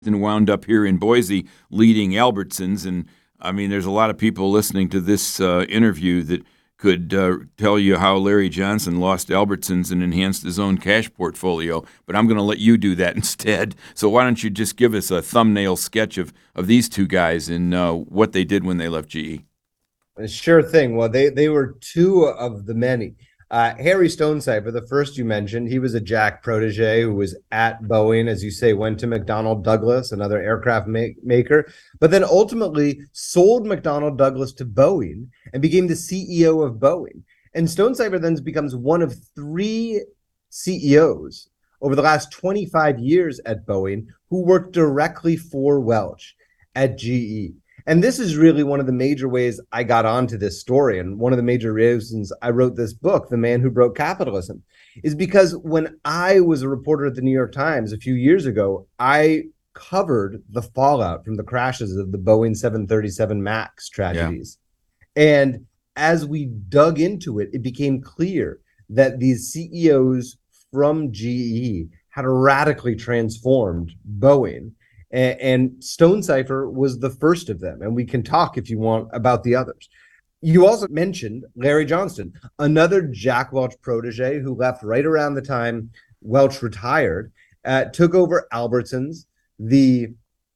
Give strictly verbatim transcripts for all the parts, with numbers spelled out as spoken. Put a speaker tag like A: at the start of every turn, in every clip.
A: and wound up here in Boise leading Albertsons. And I mean, there's a lot of people listening to this uh, interview that could uh, tell you how Larry Johnson lost Albertsons and enhanced his own cash portfolio. But I'm going to let you do that instead. So why don't you just give us a thumbnail sketch of, of these two guys and uh, what they did when they left G E?
B: Sure thing. Well, they they were two of the many. Uh, Harry Stonecipher, the first you mentioned, he was a Jack protege who was at Boeing, as you say, went to McDonnell Douglas, another aircraft make, maker, but then ultimately sold McDonnell Douglas to Boeing and became the C E O of Boeing. And Stonecipher then becomes one of three C E Os over the last twenty-five years at Boeing who worked directly for Welch at G E. And this is really one of the major ways I got onto this story. And one of the major reasons I wrote this book, The Man Who Broke Capitalism, is because when I was a reporter at the New York Times a few years ago, I covered the fallout from the crashes of the Boeing seven thirty-seven MAX tragedies. Yeah. And as we dug into it, it became clear that these C E Os from G E had radically transformed Boeing. And Stonecipher was the first of them. And we can talk, if you want, about the others. You also mentioned Larry Johnston, another Jack Welch protege who left right around the time Welch retired, uh, took over Albertsons, the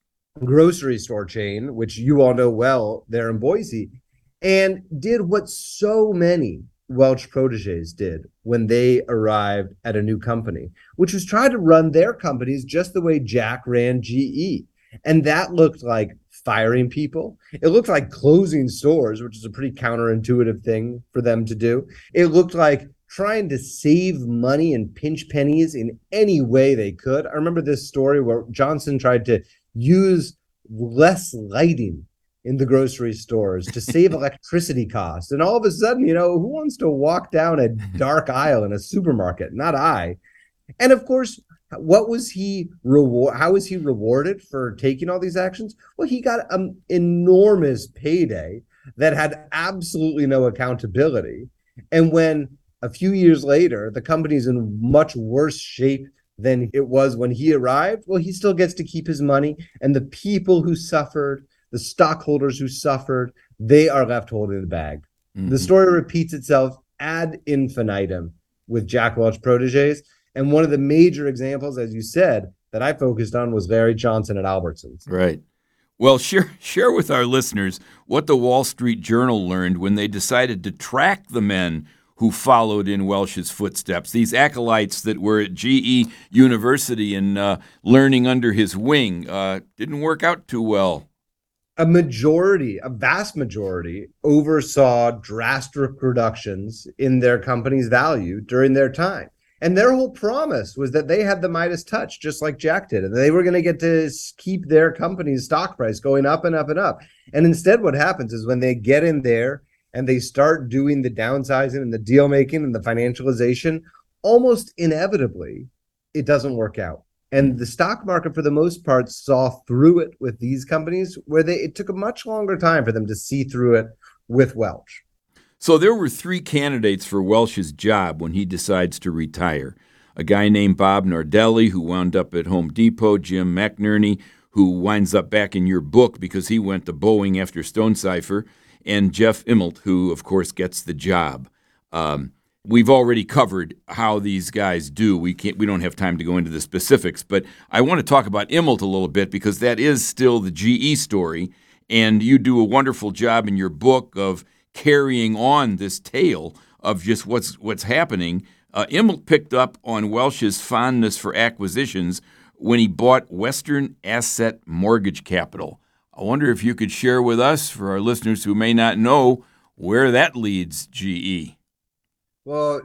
B: grocery store chain, which you all know well there in Boise, and did what so many Welch proteges did when they arrived at a new company, which was try to run their companies just the way Jack ran G E. And that looked like firing people. It looked like closing stores, which is a pretty counterintuitive thing for them to do. It looked like trying to save money and pinch pennies in any way they could. I remember this story where Johnson tried to use less lighting in the grocery stores to save electricity costs. And all of a sudden, you know, who wants to walk down a dark aisle in a supermarket? Not I. And of course, what was he reward? How was he rewarded for taking all these actions? Well, he got an enormous payday that had absolutely no accountability. And when a few years later, the company's in much worse shape than it was when he arrived, well, he still gets to keep his money. And the people who suffered, the stockholders who suffered, they are left holding the bag. Mm-hmm. The story repeats itself ad infinitum with Jack Welch proteges. And one of the major examples, as you said, that I focused on was Larry Johnson at Albertsons.
A: Right. Well, share, share with our listeners what the Wall Street Journal learned when they decided to track the men who followed in Welch's footsteps, these acolytes that were at G E University and uh, learning under his wing. Uh, didn't work out too well.
B: A majority, a vast majority, oversaw drastic reductions in their company's value during their time. And their whole promise was that they had the Midas touch, just like Jack did, and they were going to get to keep their company's stock price going up and up and up. And instead, what happens is when they get in there and they start doing the downsizing and the deal making and the financialization, almost inevitably, it doesn't work out. And the stock market, for the most part, saw through it with these companies, where they it took a much longer time for them to see through it with Welch.
A: So there were three candidates for Welch's job when he decides to retire. A guy named Bob Nardelli, who wound up at Home Depot, Jim McNerney, who winds up back in your book because he went to Boeing after Stonecipher, and Jeff Immelt, who, of course, gets the job. Um, We've already covered how these guys do. We can't. We don't have time to go into the specifics, but I want to talk about Immelt a little bit because that is still the G E story, and you do a wonderful job in your book of carrying on this tale of just what's what's happening. Uh, Immelt picked up on Welch's fondness for acquisitions when he bought Western Asset Mortgage Capital. I wonder if you could share with us, for our listeners who may not know, where that leads G E.
B: Well,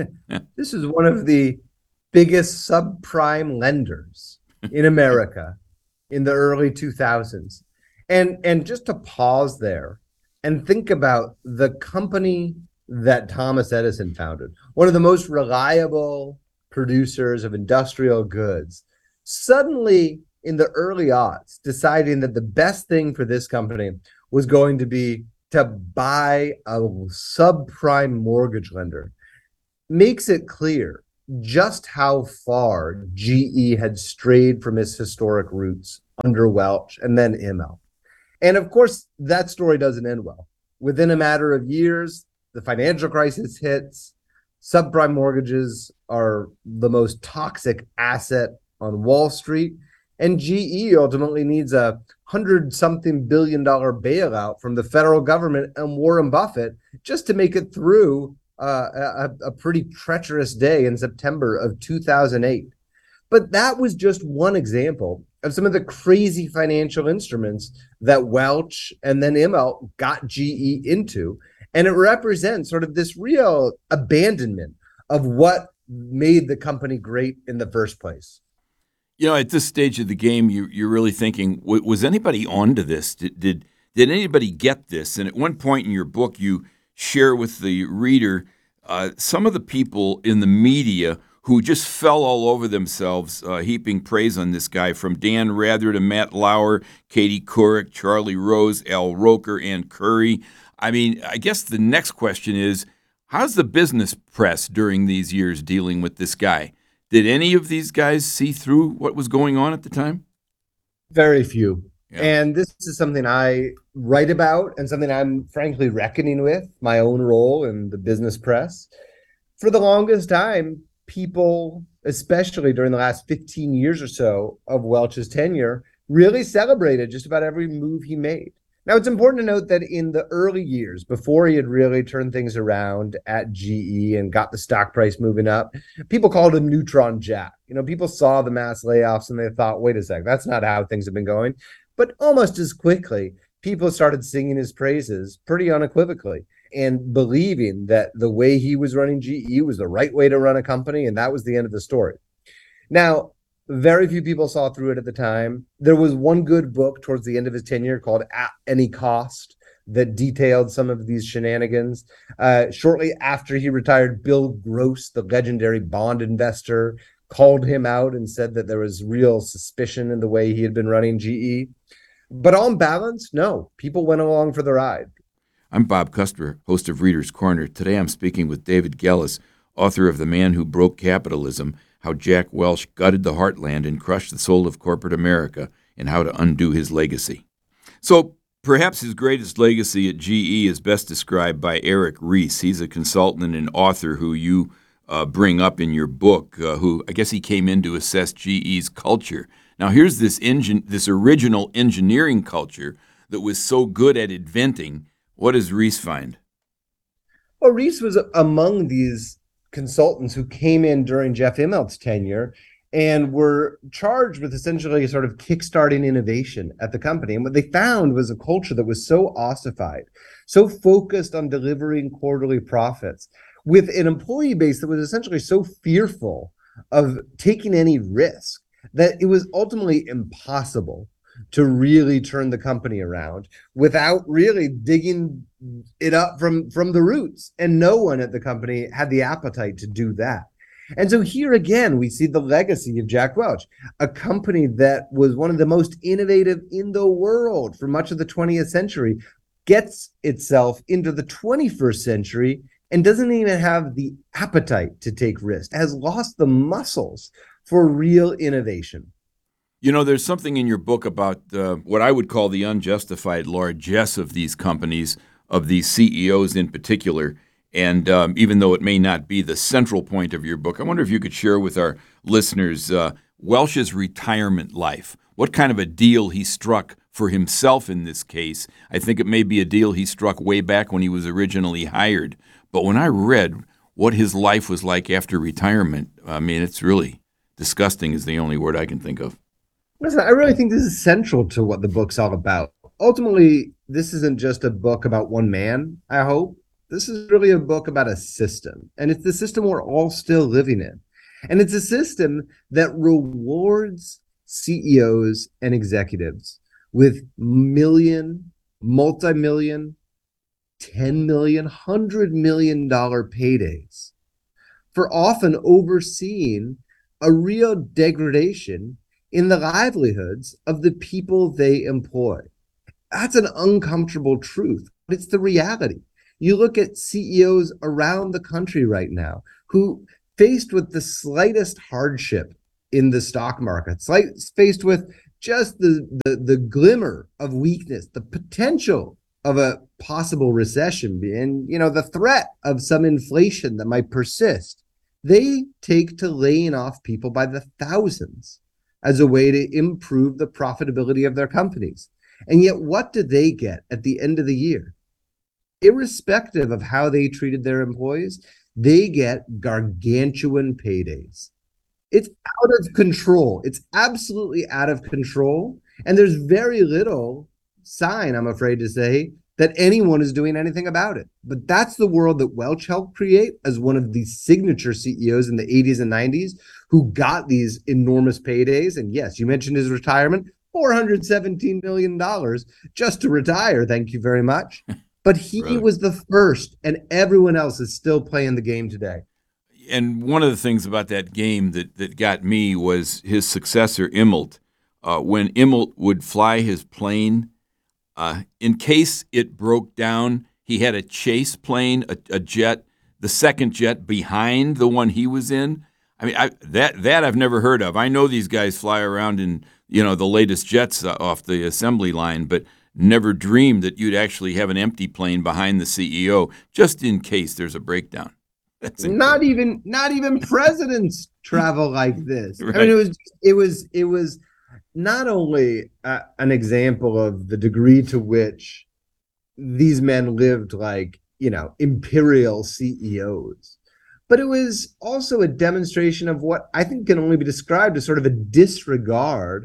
B: this is one of the biggest subprime lenders in America in the early two thousands. And, and just to pause there and think about the company that Thomas Edison founded, one of the most reliable producers of industrial goods, suddenly in the early aughts deciding that the best thing for this company was going to be to buy a subprime mortgage lender, makes it clear just how far G E had strayed from its historic roots. under Welch, and then Immelt. And of course, that story doesn't end well. Within a matter of years, the financial crisis hits. Subprime mortgages are the most toxic asset on Wall Street. And G E ultimately needs a hundred something billion dollar bailout from the federal government and Warren Buffett just to make it through uh, a, a pretty treacherous day in September of two thousand eight. But that was just one example of some of the crazy financial instruments that Welch and then Immelt got G E into. And it represents sort of this real abandonment of what made the company great in the first place.
A: You know, at this stage of the game, you, you're really thinking, was anybody onto this? Did, did did anybody get this? And at one point in your book, you share with the reader uh, some of the people in the media who just fell all over themselves, uh, heaping praise on this guy, from Dan Rather to Matt Lauer, Katie Couric, Charlie Rose, Al Roker, Ann Curry. I mean, I guess the next question is, how's the business press during these years dealing with this guy? Did any of these guys see through what was going on at the time?
B: Very few.
A: Yeah.
B: And this is something I write about and something I'm frankly reckoning with, my own role in the business press. For the longest time, people, especially during the last fifteen years or so of Welch's tenure, really celebrated just about every move he made. Now, it's important to note that in the early years, before he had really turned things around at G E and got the stock price moving up, people called him Neutron Jack. You know, people saw the mass layoffs and they thought, wait a sec, that's not how things have been going. But almost as quickly, people started singing his praises pretty unequivocally and believing that the way he was running G E was the right way to run a company, and that was the end of the story. Now, very few people saw through it at the time. There was one good book towards the end of his tenure called At Any Cost that detailed some of these shenanigans. Uh, shortly after he retired, Bill Gross, the legendary bond investor, called him out and said that there was real suspicion in the way he had been running G E. But on balance, no, people went along for the ride.
A: I'm Bob Custer, host of Reader's Corner. Today I'm speaking with David Gelles, author of The Man Who Broke Capitalism, How Jack Welch Gutted the Heartland and Crushed the Soul of Corporate America, and How to Undo His Legacy. So perhaps his greatest legacy at G E is best described by Eric Ries. He's a consultant and author who you uh, bring up in your book, uh, who I guess he came in to assess G E's culture. Now here's this engine, this original engineering culture that was so good at inventing. What does Ries find?
B: Well, Ries was among these consultants who came in during Jeff Immelt's tenure and were charged with essentially sort of kickstarting innovation at the company. And what they found was a culture that was so ossified, so focused on delivering quarterly profits, with an employee base that was essentially so fearful of taking any risk that it was ultimately impossible to really turn the company around without really digging it up from, from the roots. And no one at the company had the appetite to do that. And so here again, we see the legacy of Jack Welch, a company that was one of the most innovative in the world for much of the twentieth century, gets itself into the twenty-first century and doesn't even have the appetite to take risks, has lost the muscles for real innovation.
A: You know, there's something in your book about uh, what I would call the unjustified largesse of these companies, of these C E Os in particular. And um, even though it may not be the central point of your book, I wonder if you could share with our listeners uh, Welch's retirement life, what kind of a deal he struck for himself in this case. I think it may be a deal he struck way back when he was originally hired. But when I read what his life was like after retirement, I mean, it's really disgusting is the only word I can think of.
B: Listen, I really think this is central to what the book's all about. Ultimately, this isn't just a book about one man, I hope. This is really a book about a system, and it's the system we're all still living in. And it's a system that rewards C E Os and executives with million, multi-million, ten million, one hundred million dollar paydays for often overseeing a real degradation in the livelihoods of the people they employ. That's an uncomfortable truth, but it's the reality. You look at C E Os around the country right now who, faced with the slightest hardship in the stock market, slight, faced with just the, the the glimmer of weakness, the potential of a possible recession, and you know the threat of some inflation that might persist, they take to laying off people by the thousands as a way to improve the profitability of their companies. And yet, what do they get at the end of the year? Irrespective of how they treated their employees, they get gargantuan paydays. It's out of control. It's absolutely out of control. And there's very little sign, I'm afraid to say, that anyone is doing anything about it. But that's the world that Welch helped create as one of the signature C E Os in the eighties and nineties who got these enormous paydays. And yes, you mentioned his retirement, four hundred seventeen million dollars just to retire. Thank you very much. But he
A: Brother.
B: was the first, and everyone else is still playing the game today.
A: And one of the things about that game that, that got me was his successor, Immelt. Uh, when Immelt would fly his plane, uh, in case it broke down, he had a chase plane, a, a jet, the second jet behind the one he was in. I mean, I, that that I've never heard of. I know these guys fly around in, you know, the latest jets off the assembly line, but never dreamed that you'd actually have an empty plane behind the C E O just in case there's a breakdown. That's
B: not even not even presidents travel like this.
A: Right.
B: I mean, it was it was it was not only uh, an example of the degree to which these men lived like, you know, imperial C E Os, but it was also a demonstration of what I think can only be described as sort of a disregard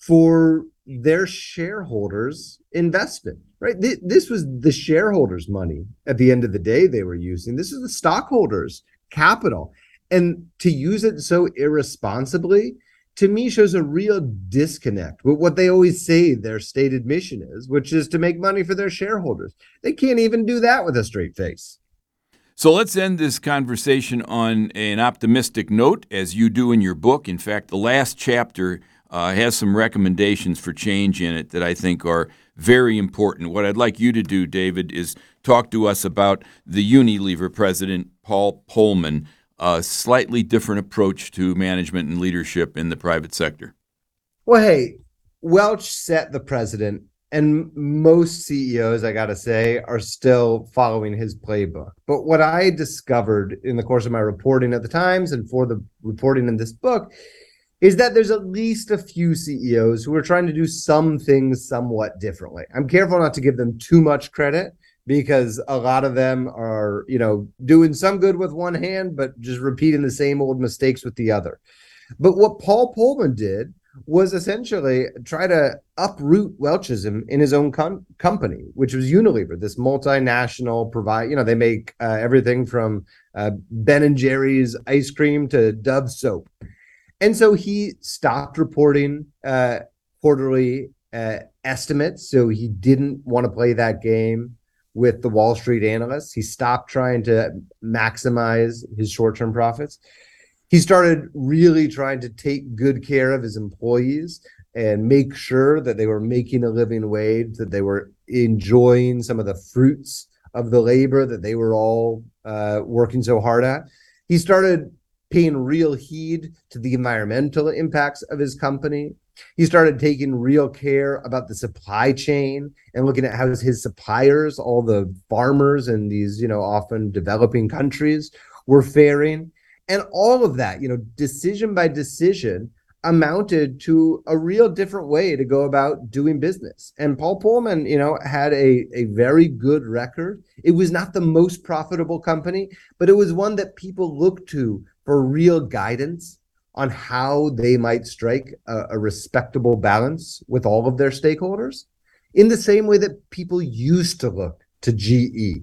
B: for their shareholders' investment, right? This was the shareholders' money at the end of the day they were using. This is the stockholders' capital. And to use it so irresponsibly, to me, shows a real disconnect with what they always say their stated mission is, which is to make money for their shareholders. They can't even do that with a straight face.
A: So let's end this conversation on an optimistic note, as you do in your book. In fact, the last chapter uh, has some recommendations for change in it that I think are very important. What I'd like you to do, David, is talk to us about the Unilever president, Paul Polman, a slightly different approach to management and leadership in the private sector.
B: Well, hey, Welch set the precedent, and most C E Os, I got to say, are still following his playbook. But what I discovered in the course of my reporting at the Times and for the reporting in this book is that there's at least a few C E Os who are trying to do some things somewhat differently. I'm careful not to give them too much credit because a lot of them are, you know, doing some good with one hand, but just repeating the same old mistakes with the other. But what Paul Polman did was essentially try to uproot Welchism in his own com- company, which was Unilever, this multinational provide. You know, they make uh, everything from uh, Ben and Jerry's ice cream to Dove soap. And so he stopped reporting uh, quarterly uh, estimates. So he didn't want to play that game with the Wall Street analysts. He stopped trying to maximize his short-term profits. He started really trying to take good care of his employees and make sure that they were making a living wage, that they were enjoying some of the fruits of the labor that they were all uh, working so hard at. He started paying real heed to the environmental impacts of his company. He started taking real care about the supply chain and looking at how his suppliers, all the farmers in these, you know, often developing countries, were faring. And all of that, you know, decision by decision, amounted to a real different way to go about doing business. And Paul Polman, you know, had a, a very good record. It was not the most profitable company, but it was one that people looked to for real guidance on how they might strike a, a respectable balance with all of their stakeholders, in the same way that people used to look to G E.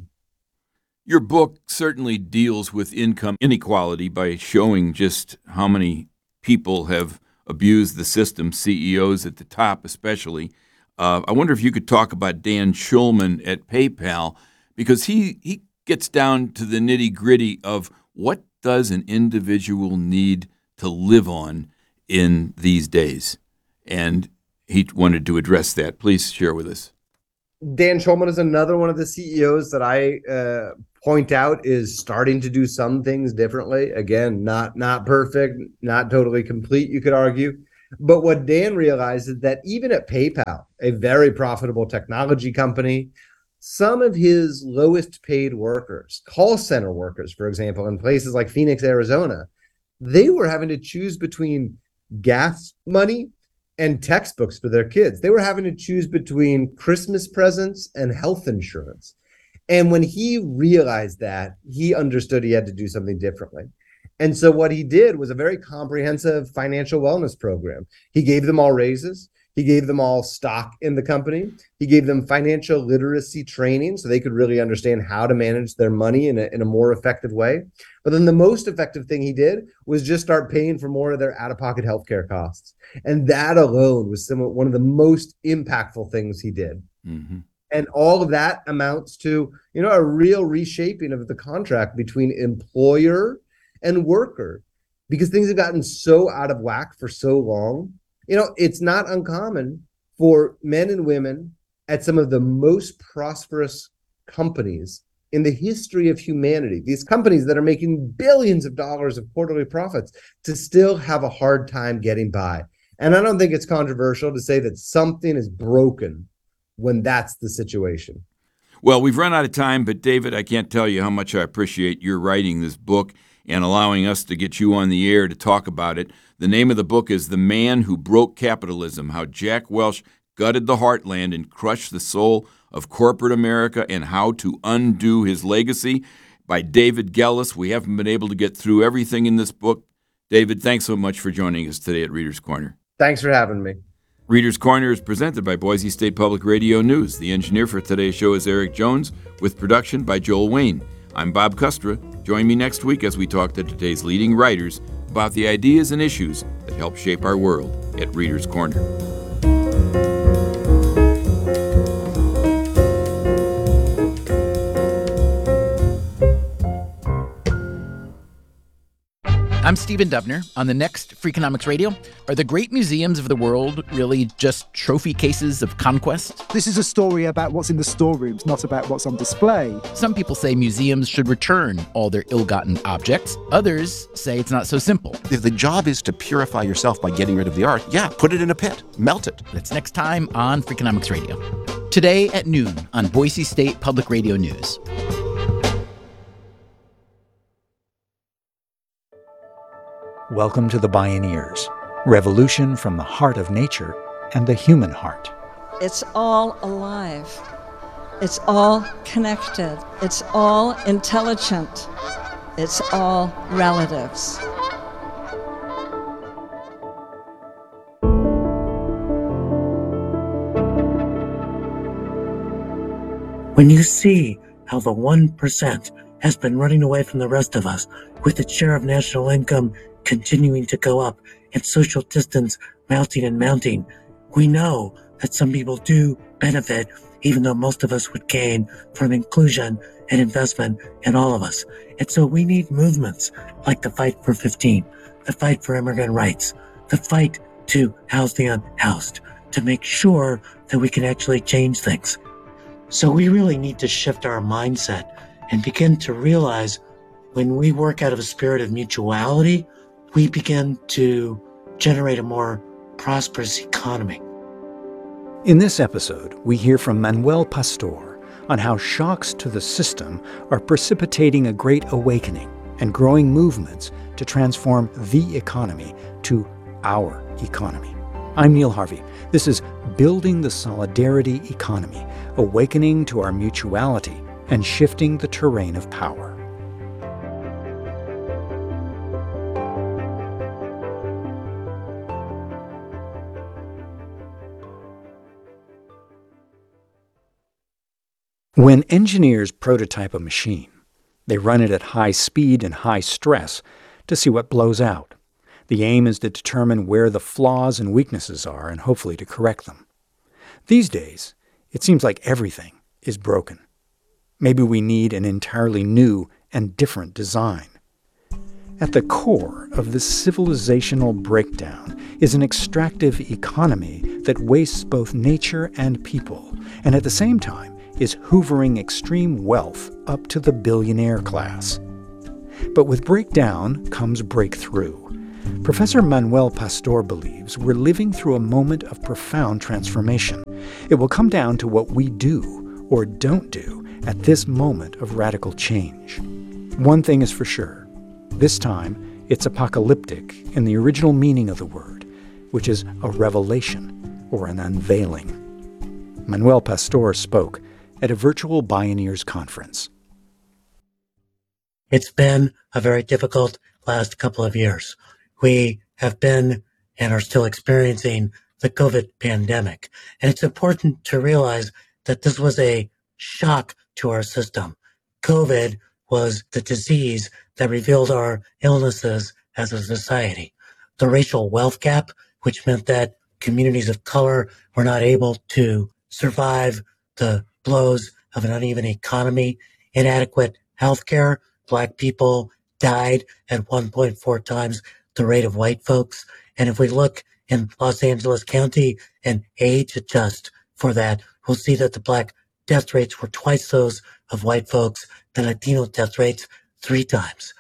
A: Your book certainly deals with income inequality by showing just how many people have abused the system, C E Os at the top especially. Uh, I wonder if you could talk about Dan Schulman at PayPal, because he, he gets down to the nitty-gritty of what does an individual need to live on in these days. And he wanted to address that. Please share with us.
B: Dan Schulman is another one of the C E Os that I uh, point out is starting to do some things differently. Again, not not perfect, not totally complete, you could argue. But what Dan realized is that even at PayPal, a very profitable technology company, some of his lowest paid workers, call center workers, for example, in places like Phoenix, Arizona, they were having to choose between gas money and textbooks for their kids. They were having to choose between Christmas presents and health insurance. And when he realized that, he understood he had to do something differently. And so what he did was a very comprehensive financial wellness program. He gave them all raises. He gave them all stock in the company. He gave them financial literacy training so they could really understand how to manage their money in a, in a more effective way. But then the most effective thing he did was just start paying for more of their out-of-pocket healthcare costs. And that alone was some, one of the most impactful things he did. Mm-hmm. And all of that amounts to, you know, a real reshaping of the contract between employer and worker, because things have gotten so out of whack for so long. You know, it's not uncommon for men and women at some of the most prosperous companies in the history of humanity, these companies that are making billions of dollars of quarterly profits, to still have a hard time getting by. And I don't think it's controversial to say that something is broken when that's the situation.
A: Well, we've run out of time, but David, I can't tell you how much I appreciate your writing this book and allowing us to get you on the air to talk about it. The name of the book is The Man Who Broke Capitalism, How Jack Welch Gutted the Heartland and Crushed the Soul of Corporate America and How to Undo His Legacy, by David Gelles. We haven't been able to get through everything in this book. David, thanks so much for joining us today at Reader's Corner.
B: Thanks for having me.
A: Reader's Corner is presented by Boise State Public Radio News. The engineer for today's show is Eric Jones, with production by Joel Wayne. I'm Bob Kustra. Join me next week as we talk to today's leading writers about the ideas and issues that help shape our world at Reader's Corner.
C: I'm Stephen Dubner. On the next Freakonomics Radio, are the great museums of the world really just trophy cases of conquest?
D: This is a story about what's in the storerooms, not about what's on display.
C: Some people say museums should return all their ill-gotten objects. Others say it's not so simple.
E: If the job is to purify yourself by getting rid of the art, yeah, put it in a pit, melt it.
C: That's next time on Freakonomics Radio. Today at noon on Boise State Public Radio News.
F: Welcome to the Bioneers, revolution from the heart of nature and the human heart.
G: It's all alive. It's all connected. It's all intelligent. It's all relatives.
H: When you see how the one percent has been running away from the rest of us, with its share of national income continuing to go up and social distance mounting and mounting, we know that some people do benefit, even though most of us would gain from inclusion and investment in all of us. And so we need movements like the Fight for fifteen, the Fight for Immigrant Rights, the fight to house the unhoused, to make sure that we can actually change things. So we really need to shift our mindset and begin to realize when we work out of a spirit of mutuality, we begin to generate a more prosperous economy.
F: In this episode, we hear from Manuel Pastor on how shocks to the system are precipitating a great awakening and growing movements to transform the economy to our economy. I'm Neil Harvey. This is Building the Solidarity Economy, awakening to our mutuality and shifting the terrain of power. When engineers prototype a machine, they run it at high speed and high stress to see what blows out. The aim is to determine where the flaws and weaknesses are and hopefully to correct them. These days, it seems like everything is broken. Maybe we need an entirely new and different design. At the core of this civilizational breakdown is an extractive economy that wastes both nature and people, and at the same time is hoovering extreme wealth up to the billionaire class. But with breakdown comes breakthrough. Professor Manuel Pastor believes we're living through a moment of profound transformation. It will come down to what we do or don't do at this moment of radical change. One thing is for sure. This time, it's apocalyptic in the original meaning of the word, which is a revelation or an unveiling. Manuel Pastor spoke at a virtual Bioneers conference.
H: It's been a very difficult last couple of years. We have been and are still experiencing the COVID pandemic. And it's important to realize that this was a shock to our system. COVID was the disease that revealed our illnesses as a society. The racial wealth gap, which meant that communities of color were not able to survive the blows of an uneven economy, inadequate healthcare. Black people died at one point four times the rate of white folks. And if we look in Los Angeles County and age adjust for that, we'll see that the Black death rates were twice those of white folks, the Latino death rates three times.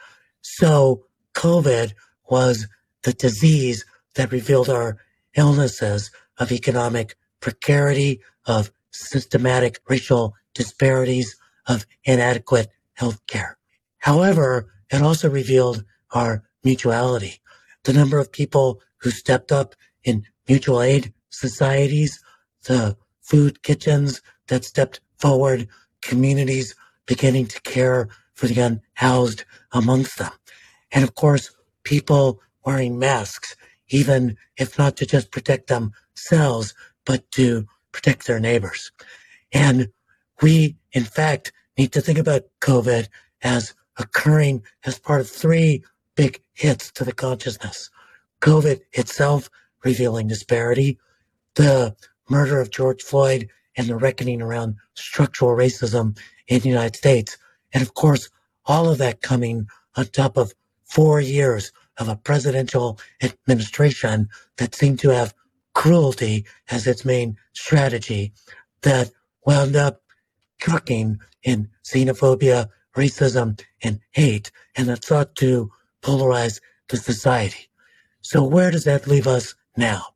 H: So COVID was the disease that revealed our illnesses of economic precarity, of systematic racial disparities, of inadequate health care. However, it also revealed our mutuality. The number of people who stepped up in mutual aid societies, the food kitchens that stepped forward, communities beginning to care for the unhoused amongst them. And of course, people wearing masks, even if not to just protect themselves, but to protect their neighbors. And we, in fact, need to think about COVID as occurring as part of three big hits to the consciousness. COVID itself revealing disparity, the murder of George Floyd and the reckoning around structural racism in the United States. And of course, all of that coming on top of four years of a presidential administration that seemed to have cruelty as its main strategy, that wound up trucking in xenophobia, racism, and hate, and that sought to polarize the society. So where does that leave us now?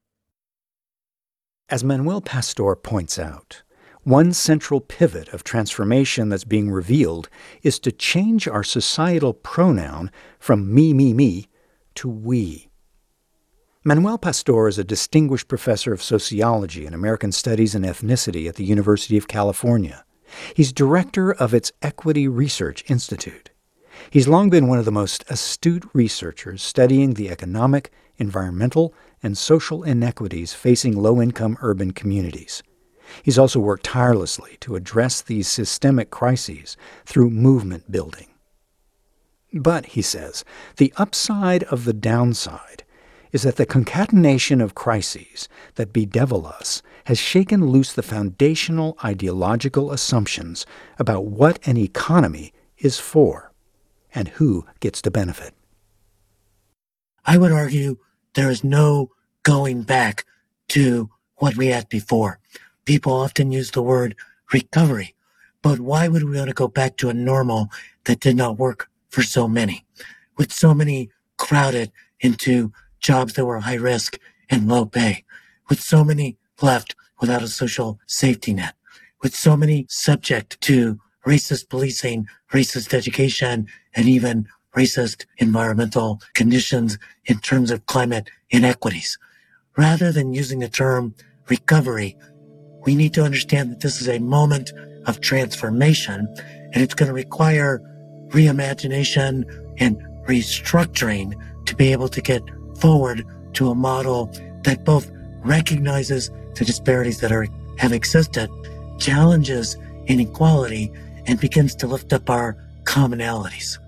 F: As Manuel Pastor points out, one central pivot of transformation that's being revealed is to change our societal pronoun from me, me, me to we. Manuel Pastor is a distinguished professor of sociology and American studies and ethnicity at the University of California. He's director of its Equity Research Institute. He's long been one of the most astute researchers studying the economic, environmental, and social inequities facing low-income urban communities. He's also worked tirelessly to address these systemic crises through movement building. But, he says, the upside of the downside is that the concatenation of crises that bedevil us has shaken loose the foundational ideological assumptions about what an economy is for and who gets to benefit.
H: I would argue there is no going back to what we had before. People often use the word recovery, but why would we want to go back to a normal that did not work for so many? With so many crowded into jobs that were high risk and low pay, with so many left without a social safety net, with so many subject to racist policing, racist education, and even racist environmental conditions in terms of climate inequities. Rather than using the term recovery, we need to understand that this is a moment of transformation, and it's going to require reimagination and restructuring to be able to get forward to a model that both recognizes the disparities that are have existed, challenges inequality, and begins to lift up our commonalities.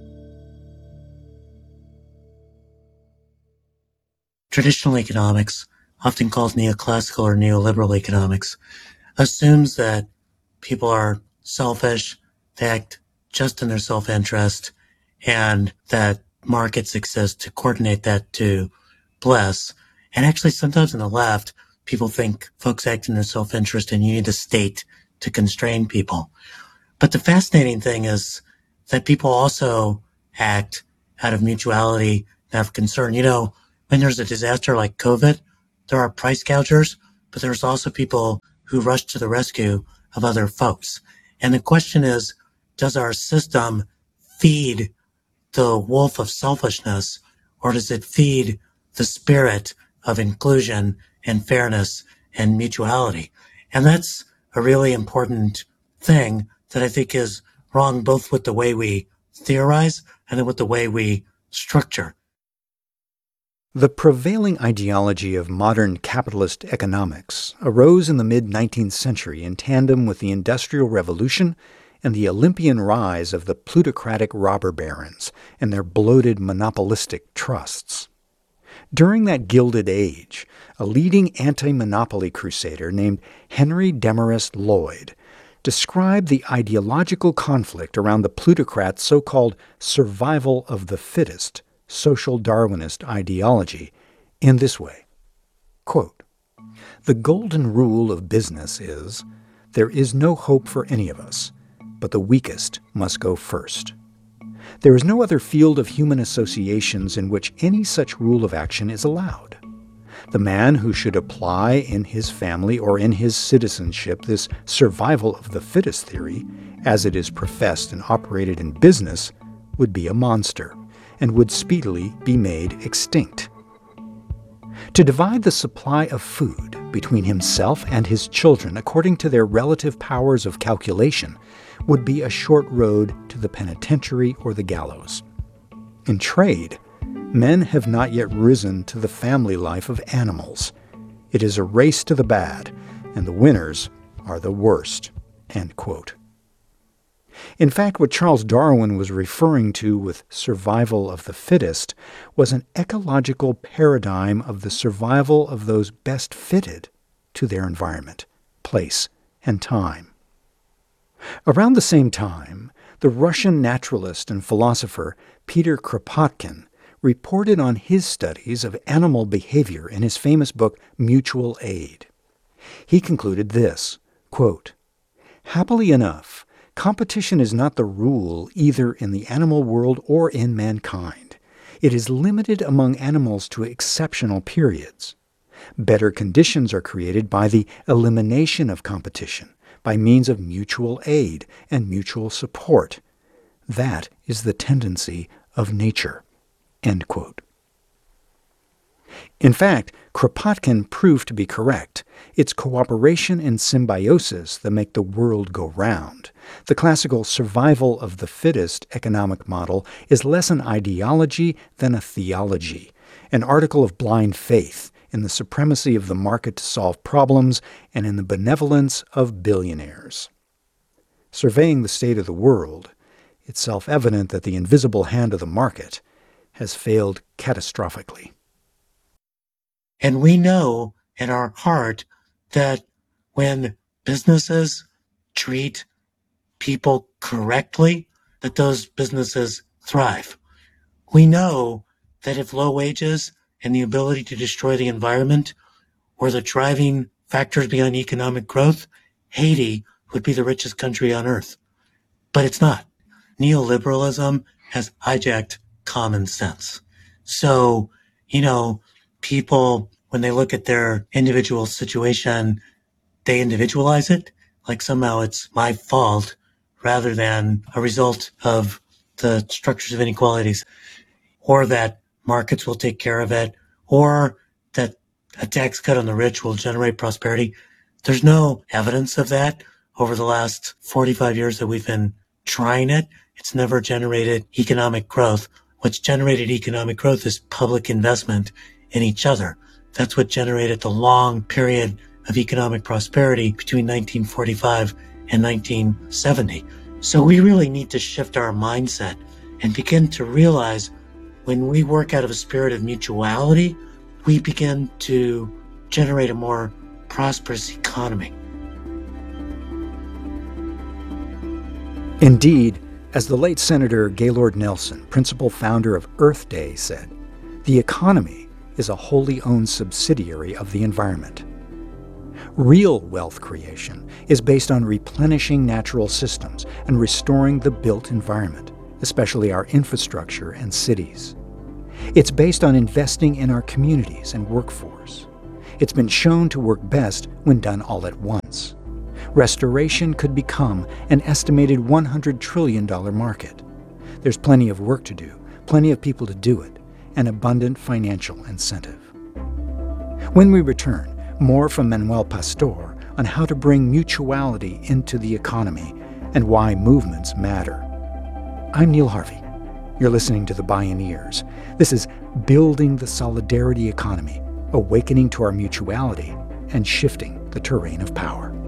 H: Traditional economics, often called neoclassical or neoliberal economics, assumes that people are selfish, they act just in their self-interest, and that markets exist to coordinate that to bless. And actually, sometimes on the left, people think folks act in their self-interest and you need the state to constrain people. But the fascinating thing is that people also act out of mutuality have concern. You know, when there's a disaster like COVID, there are price gougers, but there's also people who rush to the rescue of other folks. And the question is, does our system feed the wolf of selfishness, or does it feed the spirit of inclusion and fairness and mutuality? And that's a really important thing that I think is wrong both with the way we theorize and then with the way we structure.
F: The prevailing ideology of modern capitalist economics arose in the mid-nineteenth century in tandem with the Industrial Revolution and the Olympian rise of the plutocratic robber barons and their bloated monopolistic trusts. During that Gilded Age, a leading anti-monopoly crusader named Henry Demarest Lloyd described the ideological conflict around the plutocrat's so-called survival of the fittest social Darwinist ideology in this way. Quote, "The golden rule of business is, there is no hope for any of us, but the weakest must go first. There is no other field of human associations in which any such rule of action is allowed. The man who should apply in his family or in his citizenship this survival of the fittest theory, as it is professed and operated in business, would be a monster, and would speedily be made extinct. To divide the supply of food between himself and his children according to their relative powers of calculation would be a short road to the penitentiary or the gallows. In trade, men have not yet risen to the family life of animals. It is a race to the bad, and the winners are the worst." End quote. In fact, what Charles Darwin was referring to with survival of the fittest was an ecological paradigm of the survival of those best fitted to their environment, place, and time. Around the same time, the Russian naturalist and philosopher Peter Kropotkin reported on his studies of animal behavior in his famous book Mutual Aid. He concluded this, quote, "Happily enough, competition is not the rule either in the animal world or in mankind. It is limited among animals to exceptional periods. Better conditions are created by the elimination of competition, by means of mutual aid and mutual support. That is the tendency of nature." End quote. In fact, Kropotkin proved to be correct. It's cooperation and symbiosis that make the world go round. The classical survival of the fittest economic model is less an ideology than a theology, an article of blind faith in the supremacy of the market to solve problems and in the benevolence of billionaires. Surveying the state of the world, it's self-evident that the invisible hand of the market has failed catastrophically.
H: And we know in our heart that when businesses treat people correctly, that those businesses thrive. We know that if low wages and the ability to destroy the environment were the driving factors behind economic growth, Haiti would be the richest country on earth. But it's not. Neoliberalism has hijacked common sense. So, you know, people, when they look at their individual situation, they individualize it, like somehow it's my fault rather than a result of the structures of inequalities, or that markets will take care of it, or that a tax cut on the rich will generate prosperity. There's no evidence of that over the last forty-five years that we've been trying it. It's never generated economic growth. What's generated economic growth is public investment in each other. That's what generated the long period of economic prosperity between nineteen forty-five and nineteen seventy. So we really need to shift our mindset and begin to realize when we work out of a spirit of mutuality, we begin to generate a more prosperous economy.
F: Indeed, as the late Senator Gaylord Nelson, principal founder of Earth Day, said, the economy is a wholly owned subsidiary of the environment. Real wealth creation is based on replenishing natural systems and restoring the built environment, especially our infrastructure and cities. It's based on investing in our communities and workforce. It's been shown to work best when done all at once. Restoration could become an estimated one hundred trillion dollars market. There's plenty of work to do, plenty of people to do it, and abundant financial incentive. When we return, more from Manuel Pastor on how to bring mutuality into the economy and why movements matter. I'm Neil Harvey. You're listening to The Bioneers. This is Building the Solidarity Economy, awakening to our mutuality and shifting the terrain of power.